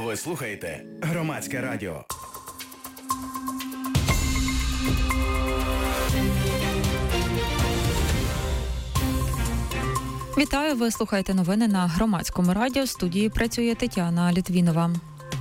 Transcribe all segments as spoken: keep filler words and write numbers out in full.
Ви слухаєте Громадське радіо. Вітаю, ви слухаєте новини на Громадському радіо. В студії працює Тетяна Літвінова.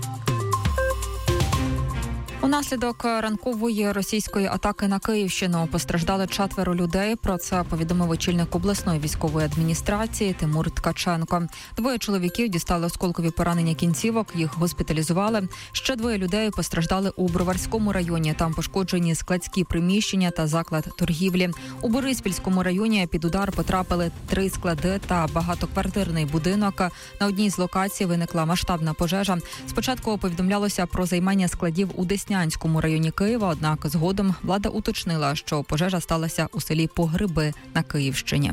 Унаслідок ранкової російської атаки на Київщину постраждали четверо людей. Про це повідомив очільник обласної військової адміністрації Тимур Ткаченко. Двоє чоловіків дістали осколкові поранення кінцівок, їх госпіталізували. Ще двоє людей постраждали у Броварському районі. Там пошкоджені складські приміщення та заклад торгівлі. У Бориспільському районі під удар потрапили три склади та багатоквартирний будинок. На одній з локацій виникла масштабна пожежа. Спочатку повідомлялося про займання складів у Деснянському районі Києва, однак згодом влада уточнила, що пожежа сталася у селі Погреби на Київщині.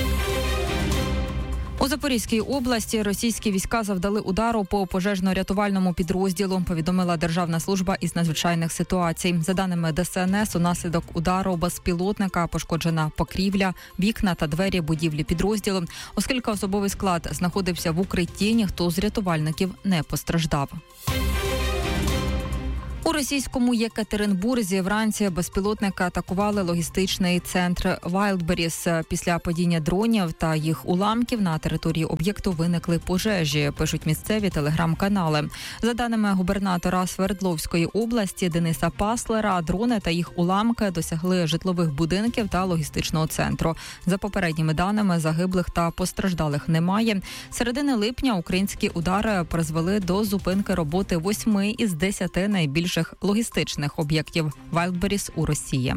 У Запорізькій області російські війська завдали удару по пожежно-рятувальному підрозділу, повідомила Державна служба із надзвичайних ситуацій. За даними Де Ес Ен Ес, унаслідок удару безпілотника пошкоджена покрівля, вікна та двері будівлі підрозділу. Оскільки особовий склад знаходився в укритті, ніхто з рятувальників не постраждав. У російському Єкатеринбурзі вранці безпілотники атакували логістичний центр Вайлдберріс. Після падіння дронів та їх уламків на території об'єкту виникли пожежі, пишуть місцеві телеграм-канали. За даними губернатора Свердловської області Дениса Паслера, дрони та їх уламки досягли житлових будинків та логістичного центру. За попередніми даними, загиблих та постраждалих немає. З середини липня українські удари призвели до зупинки роботи восьми із десяти найбільших логістичних об'єктів Вайлдберріс у Росії.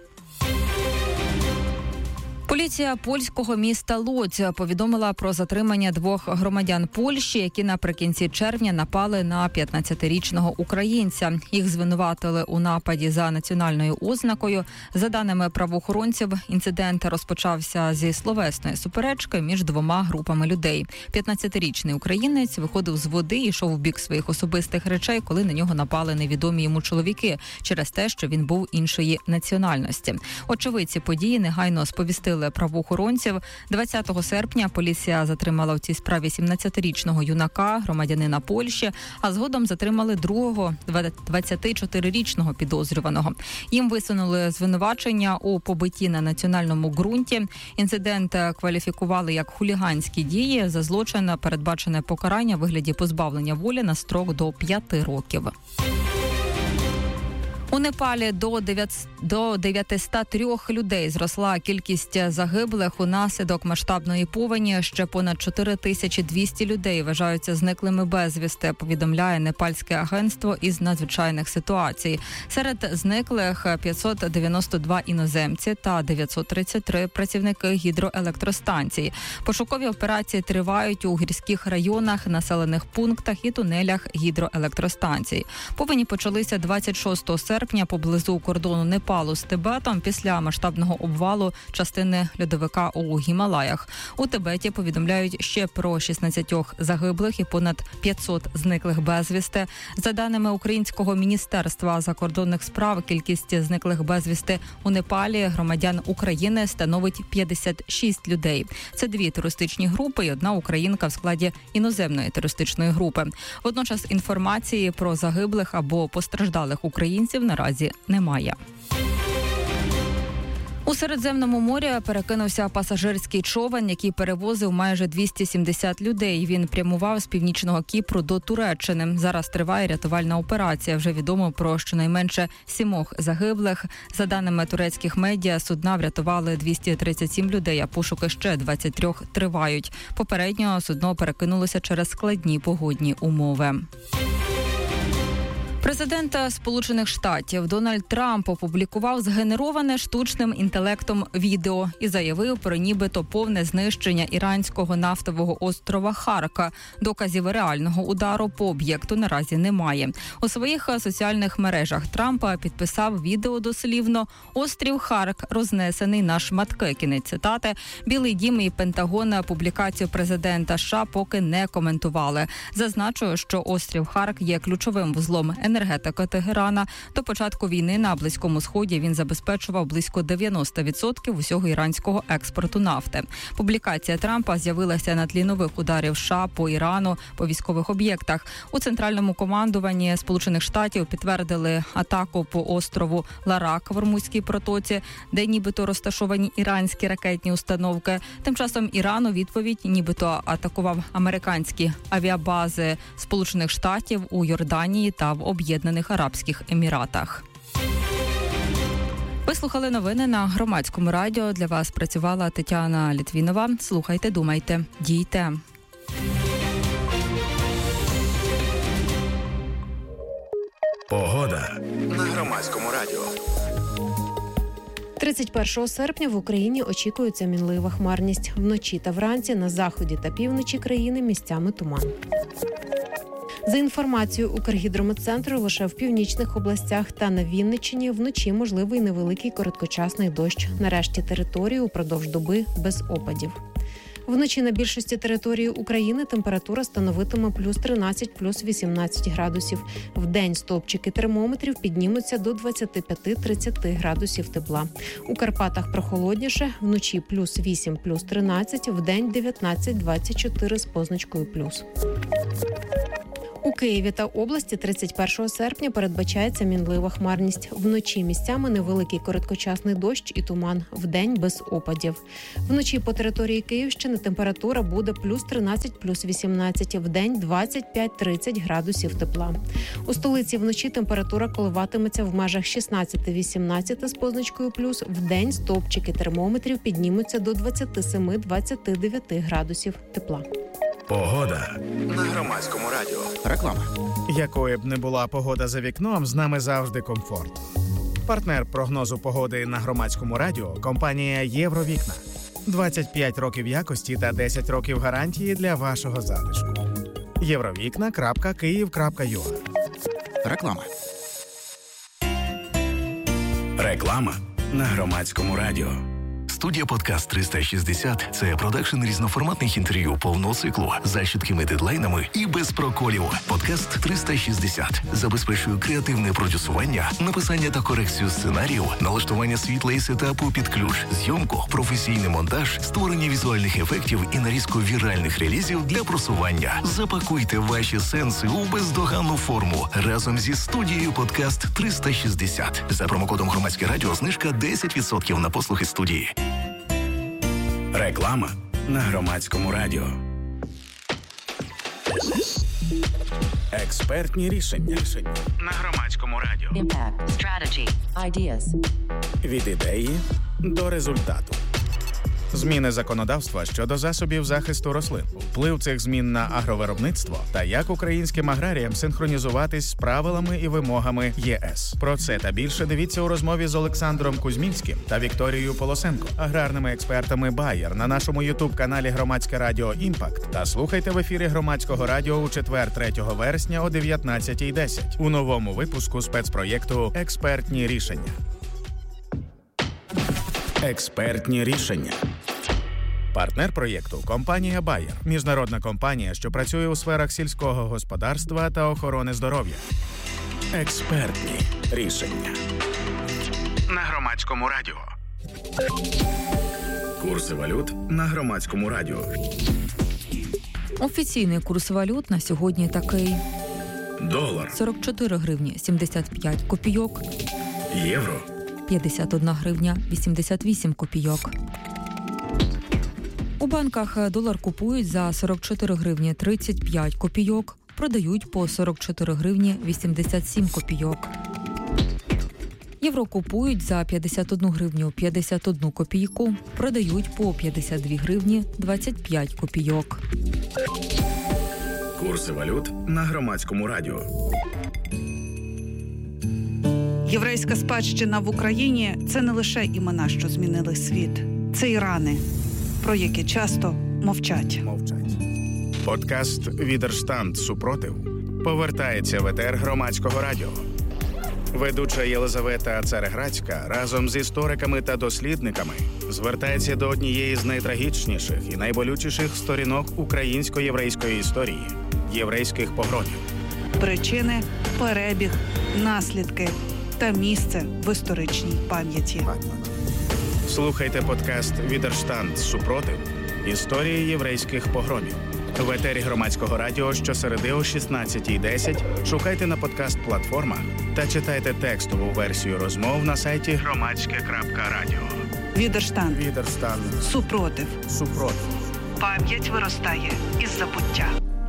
Поліція польського міста Лодзь повідомила про затримання двох громадян Польщі, які наприкінці червня напали на п'ятнадцятирічного українця. Їх звинуватили у нападі за національною ознакою. За даними правоохоронців, інцидент розпочався зі словесної суперечки між двома групами людей. п'ятнадцятирічний українець виходив з води і йшов в бік своїх особистих речей, коли на нього напали невідомі йому чоловіки через те, що він був іншої національності. Очевидці події негайно сповістили правоохоронців. двадцятого серпня поліція затримала у цій справі сімнадцятирічного юнака, громадянина Польщі, а згодом затримали другого, двадцятичотирирічного підозрюваного. Їм висунули звинувачення у побитті на національному ґрунті. Інцидент кваліфікували як хуліганські дії. За злочин передбачене покарання у вигляді позбавлення волі на строк до п'яти років. У Непалі до дев'ятисот трьох людей зросла кількість загиблих унаслідок масштабної повені. Ще понад чотири тисячі двісті людей вважаються зниклими безвісти, повідомляє Непальське агентство із надзвичайних ситуацій. Серед зниклих п'ятсот дев'яносто два іноземці та дев'ятсот тридцять три працівники гідроелектростанцій. Пошукові операції тривають у гірських районах, населених пунктах і тунелях гідроелектростанцій. Повені почалися двадцять шостого серпня поблизу кордону Непалу з Тибетом після масштабного обвалу частини льодовика у Гімалаях. У Тибеті повідомляють ще про шістнадцять загиблих і понад п'ятсот зниклих безвісти. За даними Українського міністерства закордонних справ, кількість зниклих безвісти у Непалі громадян України становить п'ятдесят шість людей. Це дві терористичні групи і одна українка в складі іноземної терористичної групи. Водночас інформації про загиблих або постраждалих українців наразі немає. У Середземному морі перекинувся пасажирський човен, який перевозив майже двісті сімдесят людей. Він прямував з північного Кіпру до Туреччини. Зараз триває рятувальна операція. Вже відомо про щонайменше сімох загиблих. За даними турецьких медіа, судна врятували двісті тридцять сім людей, а пошуки ще двадцять три тривають. Попередньо судно перекинулося через складні погодні умови. Президент Сполучених Штатів Дональд Трамп опублікував згенероване штучним інтелектом відео і заявив про нібито повне знищення іранського нафтового острова Харка. Доказів реального удару по об'єкту наразі немає. У своїх соціальних мережах Трамп підписав відео дослівно «Острів Харк рознесений на шматки». Кінець цитати. Білий дім і Пентагон публікацію президента США поки не коментували. Зазначу, що острів Харк є ключовим вузлом енергії енергетика Тегерана. До початку війни на Близькому Сході він забезпечував близько дев'яносто відсотків усього іранського експорту нафти. Публікація Трампа з'явилася на тлі нових ударів США по Ірану по військових об'єктах. У центральному командуванні Сполучених Штатів підтвердили атаку по острову Ларак в Ормузькій протоці, де нібито розташовані іранські ракетні установки. Тим часом Іран у відповідь нібито атакував американські авіабази Сполучених Штатів у Йорданії та в Об'єднаних Арабських Еміратах. Ви слухали новини на Громадському радіо. Для вас працювала Тетяна Літвінова. Слухайте, думайте, дійте. Погода на Громадському радіо. тридцять першого серпня в Україні очікується мінлива хмарність. Вночі та вранці на заході та півночі країни місцями туман. За інформацією Укргідрометцентру, лише в північних областях та на Вінниччині вночі можливий невеликий короткочасний дощ. На решті території упродовж доби без опадів. Вночі на більшості території України температура становитиме плюс тринадцять, плюс вісімнадцять градусів. Вдень стовпчики термометрів піднімуться до двадцять п'ять - тридцять градусів тепла. У Карпатах прохолодніше, вночі плюс вісім, плюс тринадцять, вдень дев'ятнадцять - двадцять чотири з позначкою плюс. У Києві та області тридцять першого серпня передбачається мінлива хмарність. Вночі місцями невеликий короткочасний дощ і туман. Вдень без опадів. Вночі по території Київщини температура буде плюс тринадцять, плюс вісімнадцять. Вдень двадцять п'ять - тридцять градусів тепла. У столиці вночі температура коливатиметься в межах шістнадцять - вісімнадцять з позначкою плюс. Вдень стовпчики термометрів піднімуться до двадцять сім - двадцять дев'ять градусів тепла. Погода на Громадському радіо. Реклама. Якою б не була погода за вікном, з нами завжди комфорт. Партнер прогнозу погоди на Громадському радіо – компанія «Євровікна». двадцять п'ять років якості та десять років гарантії для вашого затишку. євровікна крапка київ крапка ю а. Реклама. Реклама на Громадському радіо. Студія «Подкаст триста шістдесят» – це продакшн різноформатних інтерв'ю повного циклу за чіткими дедлайнами і без проколів. «Подкаст триста шістдесят» забезпечує креативне продюсування, написання та корекцію сценарію, налаштування світла і сетапу під ключ, зйомку, професійний монтаж, створення візуальних ефектів і нарізку віральних релізів для просування. Запакуйте ваші сенси у бездоганну форму разом зі студією «Подкаст триста шістдесят». За промокодом «Громадське радіо» знижка десять відсотків на послуги студії. Реклама на Громадському радіо. Експертні рішення. рішення на Громадському радіо. Impact, strategy, ideas. Від ідеї до результату. Зміни законодавства щодо засобів захисту рослин, вплив цих змін на агровиробництво та як українським аграріям синхронізуватись з правилами і вимогами ЄС. Про це та більше дивіться у розмові з Олександром Кузьмінським та Вікторією Полосенко, аграрними експертами Bayer на нашому ютуб-каналі Громадське радіо «Імпакт» та слухайте в ефірі Громадського радіо у четвер, третього вересня о дев'ятнадцятій десять у новому випуску спецпроєкту «Експертні рішення». Експертні рішення. Партнер проєкту – компанія Bayer, міжнародна компанія, що працює у сферах сільського господарства та охорони здоров'я. Експертні рішення на Громадському радіо. Курси валют на Громадському радіо. Офіційний курс валют на сьогодні такий. Долар. сорок чотири гривні сімдесят п'ять копійок. Євро. п'ятдесят одна гривня вісімдесят вісім копійок. У банках долар купують за сорок чотири гривні тридцять п'ять копійок, продають по сорок чотири гривні вісімдесят сім копійок. Євро купують за п'ятдесят одну гривню п'ятдесят одну копійку, продають по п'ятдесят дві гривні двадцять п'ять копійок. Курси валют на Громадському радіо. Єврейська спадщина в Україні – це не лише імена, що змінили світ. Це і рани, про які часто мовчать. Мовчать. Подкаст «Відерштанд. Супротив» повертається в етер Громадського радіо. Ведуча Єлизавета Цареградська разом з істориками та дослідниками звертається до однієї з найтрагічніших і найболючіших сторінок українсько-єврейської історії – єврейських погромів. причини, перебіг, наслідки та місце в історичній пам'яті. Слухайте подкаст «Відерштанд. Супротив. Історії єврейських погромів». В етері Громадського радіо щосереди о шістнадцятій десять шукайте на подкаст-платформах та читайте текстову версію розмов на сайті громадське крапка радіо. Відерштанд. Відерштанд. Супротив. Супротив. Пам'ять виростає із забуття.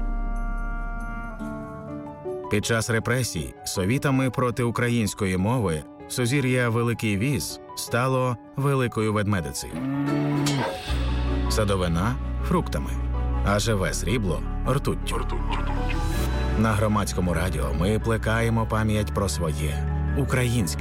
Під час репресій совітами проти української мови сузір'я Великий Віз стало Великою Ведмедицею. Садовина – фруктами, а живе срібло – ртуттю. На Громадському радіо ми плекаємо пам'ять про своє – українське.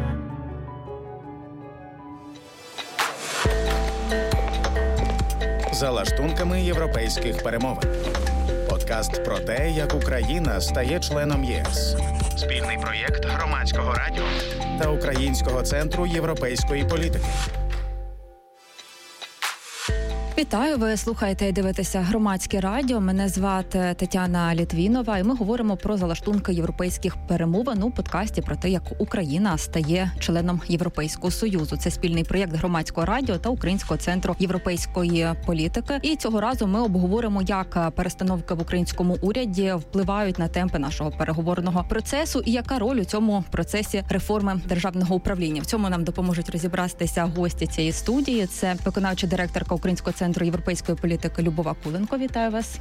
За лаштунками європейських перемовин. Подкаст про те, як Україна стає членом ЄС. Спільний проєкт Громадського радіо та Українського центру європейської політики. Вітаю, ви слухаєте і дивитеся Громадське радіо. Мене звати Тетяна Літвінова, і ми говоримо про залаштунки європейських перемовин у подкасті про те, як Україна стає членом Європейського Союзу. Це спільний проєкт Громадського радіо та Українського центру європейської політики. І цього разу ми обговоримо, як перестановки в українському уряді впливають на темпи нашого переговорного процесу і яка роль у цьому процесі реформи державного управління. В цьому нам допоможуть розібратися гості цієї студії. Це виконавча директорка Українського центру європейської політики Любов Акуленко. Вітаю вас.